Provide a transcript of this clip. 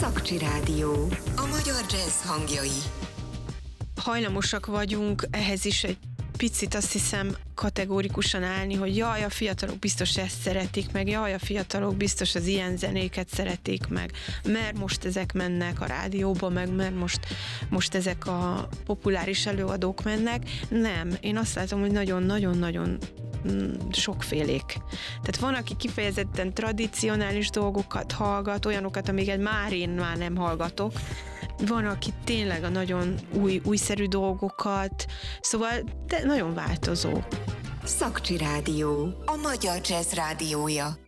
Szakcsi Rádió. A magyar jazz hangjai. Hajlamosak vagyunk ehhez is egy picit, azt hiszem, kategórikusan állni, hogy jaj, a fiatalok biztos ezt szeretik meg, jaj, a fiatalok biztos az ilyen zenéket szeretik meg, mert most ezek mennek a rádióba, meg mert most ezek a populáris előadók mennek. Nem, én azt látom, hogy nagyon-nagyon-nagyon sokfélék. Tehát van, aki kifejezetten tradicionális dolgokat hallgat, olyanokat, amiket már nem hallgatok. Van, aki tényleg a nagyon újszerű dolgokat, szóval nagyon változó. Szakcsi Rádió. A magyar jazz rádiója.